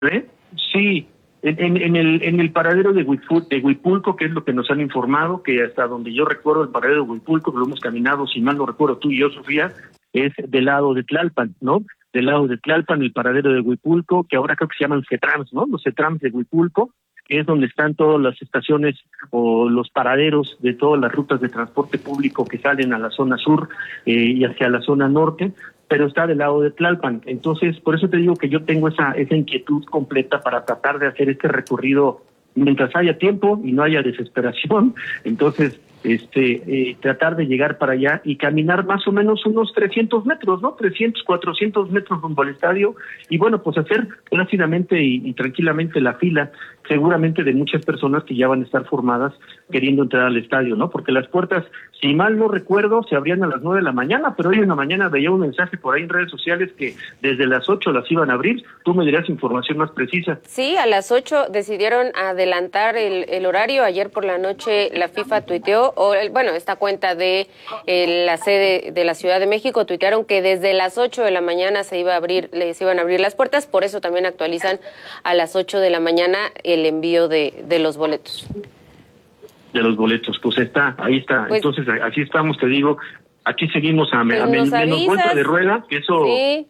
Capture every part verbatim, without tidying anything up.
¿Eh? Sí, en, en, en el en el paradero de, Huipul, de Huipulco, que es lo que nos han informado, que hasta donde yo recuerdo el paradero de Huipulco, que lo hemos caminado, si mal no recuerdo tú y yo, Sofía, es del lado de Tlalpan, ¿no? Del lado de Tlalpan, el paradero de Huipulco, que ahora creo que se llaman CETRAMS, ¿no? Los CETRAMS de Huipulco, que es donde están todas las estaciones o los paraderos de todas las rutas de transporte público que salen a la zona sur eh, y hacia la zona norte, pero está del lado de Tlalpan. Entonces, por eso te digo que yo tengo esa esa inquietud completa para tratar de hacer este recorrido mientras haya tiempo y no haya desesperación. Entonces, este eh, tratar de llegar para allá y caminar más o menos unos trescientos metros, ¿no? trescientos, cuatrocientos metros rumbo al estadio, y bueno, pues hacer plácidamente y, y tranquilamente la fila, seguramente de muchas personas que ya van a estar formadas queriendo entrar al estadio, ¿no? Porque las puertas, si mal no recuerdo, se abrían a las nueve de la mañana, pero hoy en la mañana veía un mensaje por ahí en redes sociales que desde las ocho las iban a abrir. Tú me dirás información más precisa. Sí, a las ocho decidieron adelantar el, el horario. Ayer por la noche la FIFA tuiteó, o el, bueno, esta cuenta de eh, la sede de la Ciudad de México tuitearon que desde las ocho de la mañana se iba a abrir, les iban a abrir las puertas, por eso también actualizan a las ocho de la mañana el envío de, de los boletos. De los boletos, pues está, ahí está. Pues, entonces, así estamos, te digo, aquí seguimos a, pues a men, menos vuelta de rueda, que eso... Sí.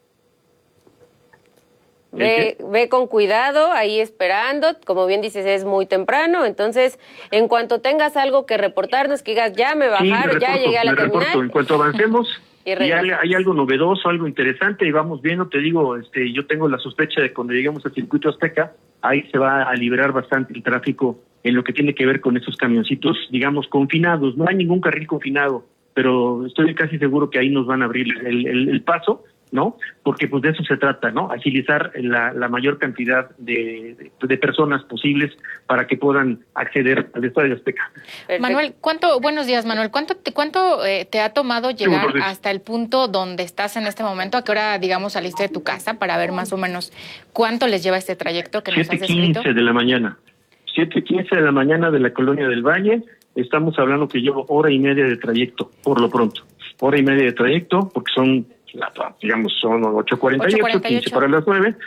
Ve, ve con cuidado, ahí esperando, como bien dices, es muy temprano, entonces, en cuanto tengas algo que reportarnos, que digas, ya me bajaron, sí, reporto, ya llegué a la terminal. Reporto. En cuanto avancemos, y, y hay, hay algo novedoso, algo interesante, y vamos viendo, te digo, este, yo tengo la sospecha de cuando lleguemos al Circuito Azteca, ahí se va a liberar bastante el tráfico en lo que tiene que ver con esos camioncitos, digamos, confinados. No hay ningún carril confinado, pero estoy casi seguro que ahí nos van a abrir el, el, el paso, ¿no? Porque pues de eso se trata, ¿no? Agilizar la, la mayor cantidad de, de, de personas posibles para que puedan acceder al Estadio Azteca. Manuel, ¿cuánto, buenos días, Manuel, ¿cuánto te, cuánto eh, te ha tomado llegar sí, hasta el punto donde estás en este momento? ¿A qué hora, digamos, saliste de tu casa para ver más o menos cuánto les lleva este trayecto que nos has descrito? siete quince de la mañana. siete quince de la mañana de la Colonia del Valle. Estamos hablando que llevo hora y media de trayecto, por lo pronto. Hora y media de trayecto, porque son, digamos, son ocho cuarenta y ocho, quince para las nueve.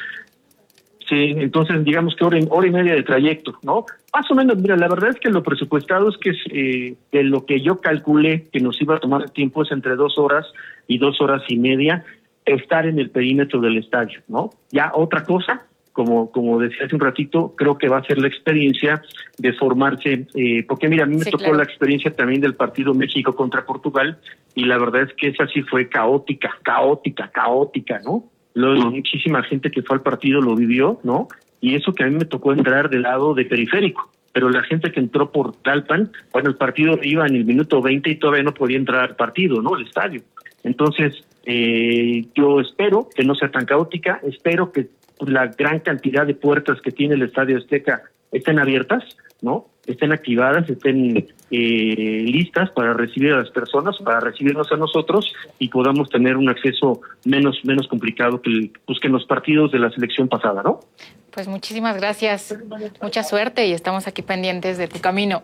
Sí, entonces digamos que hora y, hora y media de trayecto, ¿no? Más o menos, mira, la verdad es que lo presupuestado es que eh, de lo que yo calculé que nos iba a tomar el tiempo es entre dos horas y dos horas y media estar en el perímetro del estadio, ¿no? Ya otra cosa, como como decía hace un ratito, creo que va a ser la experiencia de formarse, eh, porque mira, a mí me sí, tocó claro. la experiencia también del partido México contra Portugal, y la verdad es que esa sí fue caótica, caótica, caótica, ¿no? Lo, uh-huh. Muchísima gente que fue al partido lo vivió, ¿no? Y eso que a mí me tocó entrar del lado de periférico, pero la gente que entró por Tlalpan, bueno, el partido iba en el minuto veinte y todavía no podía entrar al partido, ¿no? Al estadio. Entonces, eh, yo espero que no sea tan caótica, espero que la gran cantidad de puertas que tiene el Estadio Azteca estén abiertas, ¿no? Estén activadas, estén eh, listas para recibir a las personas, para recibirnos a nosotros, y podamos tener un acceso menos menos complicado que, el, pues, que en los partidos de la selección pasada, ¿no? Pues muchísimas gracias, mucha suerte, y estamos aquí pendientes de tu camino.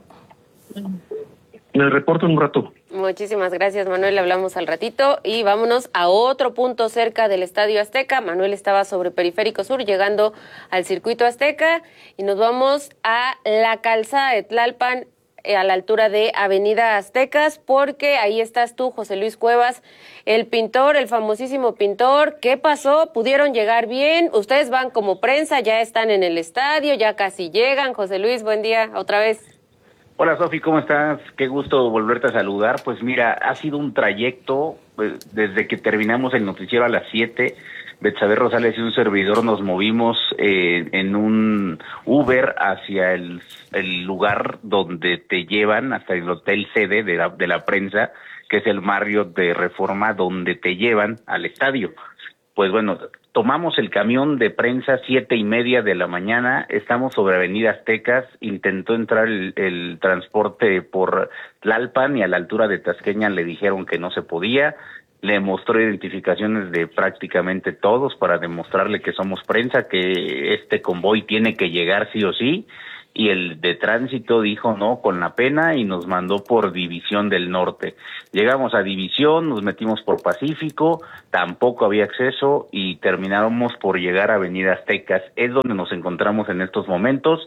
Me reporto en un rato. Muchísimas gracias, Manuel. Hablamos al ratito y vámonos a otro punto cerca del Estadio Azteca. Manuel estaba sobre Periférico Sur, llegando al Circuito Azteca, y nos vamos a la calzada de Tlalpan, a la altura de Avenida Aztecas, porque ahí estás tú, José Luis Cuevas, el pintor, el famosísimo pintor. ¿Qué pasó? ¿Pudieron llegar bien? Ustedes van como prensa, ya están en el estadio, ya casi llegan. José Luis, buen día otra vez. Hola Sofi, ¿cómo estás? Qué gusto volverte a saludar. Pues mira, ha sido un trayecto, pues, desde que terminamos el noticiero a las siete, Betsabe Rosales y un servidor nos movimos eh, en un Uber hacia el, el lugar donde te llevan, hasta el hotel sede de la, de la prensa, que es el Marriott de Reforma, donde te llevan al estadio. Pues bueno, tomamos el camión de prensa siete y media de la mañana, estamos sobre Avenida Aztecas, intentó entrar el, el transporte por Tlalpan y a la altura de Tasqueña le dijeron que no se podía, le mostró identificaciones de prácticamente todos para demostrarle que somos prensa, que este convoy tiene que llegar sí o sí, y el de tránsito dijo no con la pena y nos mandó por División del Norte. Llegamos a División, nos metimos por Pacífico, tampoco había acceso y terminamos por llegar a Avenida Aztecas. Es donde nos encontramos en estos momentos.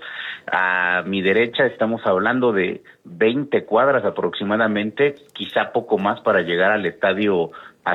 A mi derecha estamos hablando de veinte cuadras aproximadamente, quizá poco más para llegar al Estadio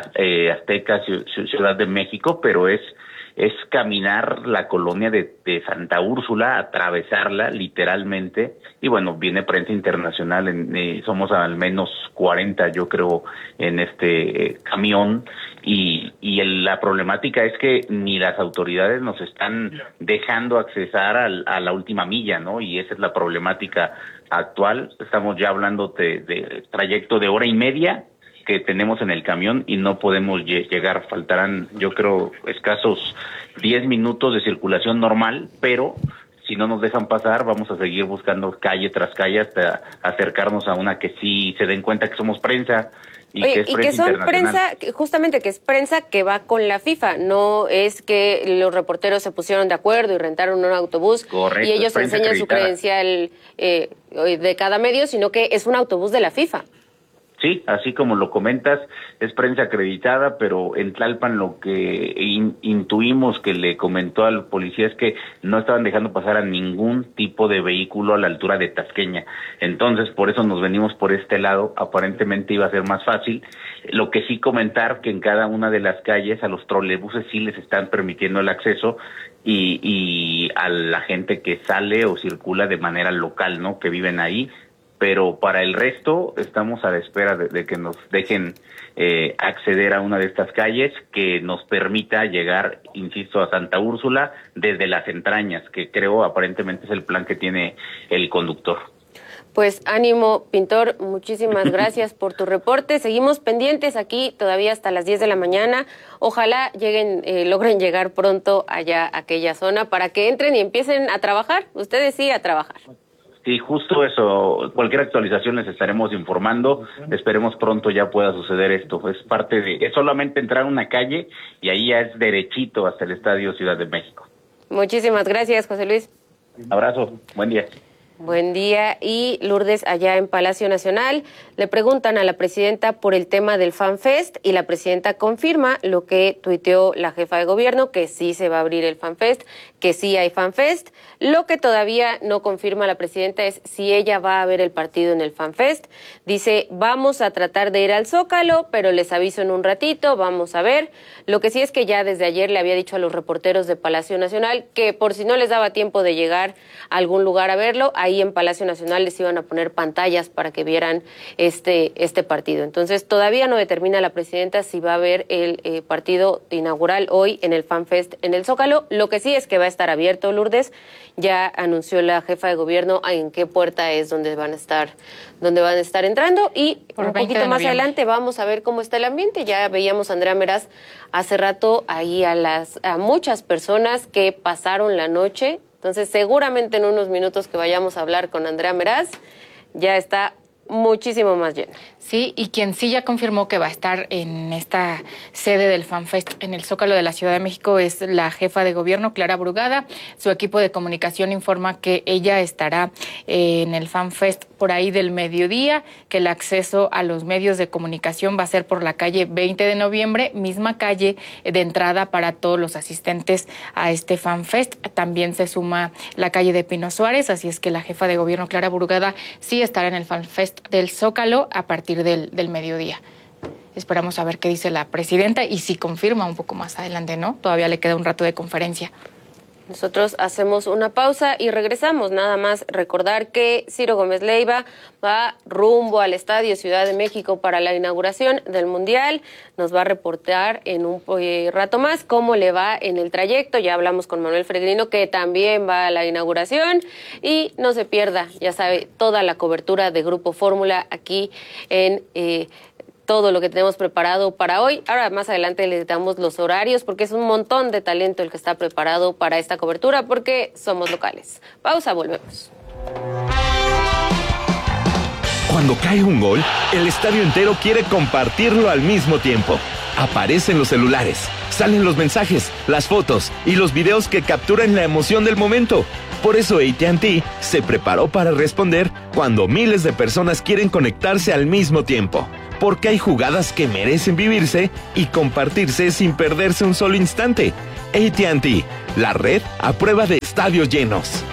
Azteca Ciudad de México, pero es es caminar la colonia de, de Santa Úrsula, atravesarla literalmente, y bueno, viene prensa internacional, en, eh, somos al menos cuarenta yo creo en este eh, camión, y, y el, la problemática es que ni las autoridades nos están dejando accesar al, a la última milla, ¿no? Y esa es la problemática actual. Estamos ya hablando de, de trayecto de hora y media que tenemos en el camión y no podemos llegar, faltarán yo creo escasos diez minutos de circulación normal, pero si no nos dejan pasar vamos a seguir buscando calle tras calle hasta acercarnos a una que sí se den cuenta que somos prensa. Y, Oye, que, es y prensa que son prensa, justamente que es prensa que va con la FIFA, no es que los reporteros se pusieron de acuerdo y rentaron un autobús. Correcto, y ellos enseñan acreditada. Su credencial eh, de cada medio, sino que es un autobús de la FIFA. Sí, así como lo comentas, es prensa acreditada, pero en Tlalpan lo que in, intuimos que le comentó al policía es que no estaban dejando pasar a ningún tipo de vehículo a la altura de Tasqueña. Entonces, por eso nos venimos por este lado, aparentemente iba a ser más fácil. Lo que sí comentar que en cada una de las calles a los trolebuses sí les están permitiendo el acceso y, y a la gente que sale o circula de manera local, ¿no?, que viven ahí. Pero para el resto estamos a la espera de, de que nos dejen eh, acceder a una de estas calles que nos permita llegar, insisto, a Santa Úrsula desde las entrañas, que creo aparentemente es el plan que tiene el conductor. Pues ánimo, Pintor, muchísimas gracias por tu reporte. Seguimos pendientes aquí todavía hasta las diez de la mañana. Ojalá lleguen, eh, logren llegar pronto allá a aquella zona para que entren y empiecen a trabajar. Ustedes sí, a trabajar. Sí, justo eso. Cualquier actualización les estaremos informando. Esperemos pronto ya pueda suceder esto. Es parte de, es solamente entrar a una calle y ahí ya es derechito hasta el Estadio Ciudad de México. Muchísimas gracias, José Luis. Abrazo, buen día. Buen día. Y Lourdes, allá en Palacio Nacional, le preguntan a la presidenta por el tema del FanFest y la presidenta confirma lo que tuiteó la jefa de gobierno, que sí se va a abrir el FanFest, que sí hay FanFest. Lo que todavía no confirma la presidenta es si ella va a ver el partido en el FanFest. Dice, vamos a tratar de ir al Zócalo, pero les aviso en un ratito, vamos a ver. Lo que sí es que ya desde ayer le había dicho a los reporteros de Palacio Nacional que por si no les daba tiempo de llegar a algún lugar a verlo, ahí en Palacio Nacional les iban a poner pantallas para que vieran este, este partido. Entonces todavía no determina la presidenta si va a haber el eh, partido inaugural hoy en el FanFest en el Zócalo. Lo que sí es que va a estar abierto, Lourdes. Ya anunció la jefa de gobierno en qué puerta es donde van a estar, donde van a estar entrando, y Por un poquito más adelante vamos a ver cómo está el ambiente. Ya veíamos a Andrea Meraz hace rato ahí a las a muchas personas que pasaron la noche. Entonces, seguramente en unos minutos que vayamos a hablar con Andrea Meraz, ya está muchísimo más llena. Sí, y quien sí ya confirmó que va a estar en esta sede del FanFest en el Zócalo de la Ciudad de México es la jefa de gobierno, Clara Brugada. Su equipo de comunicación informa que ella estará eh, en el FanFest por ahí del mediodía, que el acceso a los medios de comunicación va a ser por la calle veinte de noviembre, misma calle de entrada para todos los asistentes a este FanFest. También se suma la calle de Pino Suárez, así es que la jefa de gobierno, Clara Brugada, sí estará en el FanFest del Zócalo a partir Del, del mediodía. Esperamos a ver qué dice la presidenta y si confirma un poco más adelante, ¿no? Todavía le queda un rato de conferencia. Nosotros hacemos una pausa y regresamos. Nada más recordar que Ciro Gómez Leiva va rumbo al Estadio Ciudad de México para la inauguración del Mundial. Nos va a reportar en un eh, rato más cómo le va en el trayecto. Ya hablamos con Manuel Fregrino, que también va a la inauguración. Y no se pierda, ya sabe, toda la cobertura de Grupo Fórmula aquí en... Eh, todo lo que tenemos preparado para hoy. Ahora más adelante les damos los horarios porque es un montón de talento el que está preparado para esta cobertura porque somos locales. Pausa, volvemos. Cuando cae un gol, el estadio entero quiere compartirlo al mismo tiempo. Aparecen los celulares, salen los mensajes, las fotos y los videos que capturan la emoción del momento. Por eso A T and T se preparó para responder cuando miles de personas quieren conectarse al mismo tiempo. Porque hay jugadas que merecen vivirse y compartirse sin perderse un solo instante. A T and T, la red a prueba de estadios llenos.